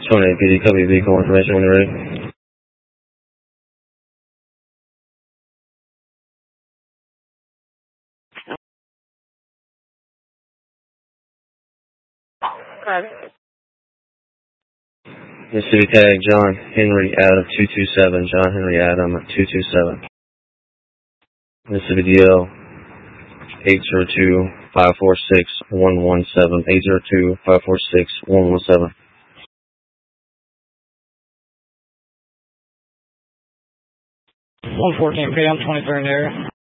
28 PD, copy vehicle information when you're ready. Mississippi tag John Henry Adam 227. John Henry Adam 227. Mississippi DL 802-546-117. 802-546-117. 114, okay, I'm 23 in the area.